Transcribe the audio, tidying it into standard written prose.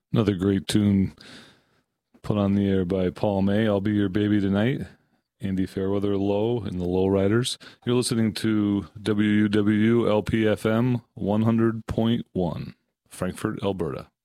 Another great tune put on the air by Paul May. I'll Be Your Baby Tonight. Andy Fairweather Low and the Lowriders. You're listening to WUWLPFM 100.1, Frankfurt, Alberta.